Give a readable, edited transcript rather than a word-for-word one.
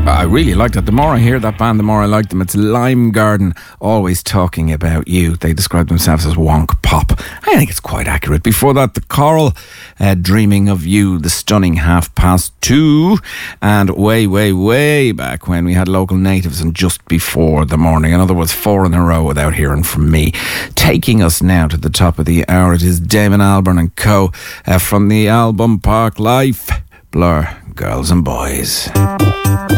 I really like that. The more I hear that band, the more I like them. It's Lime Garden, always talking about you. They describe themselves as wonk pop. I think it's quite accurate. Before that, The Coral, Dreaming of You, the stunning 2:30. And way back when we had Local Natives and Just Before the Morning. In other words, 4 in a row without hearing from me. Taking us now to the top of the hour, it is Damon Albarn and co. From the album Park Life, Blur, Girls and Boys.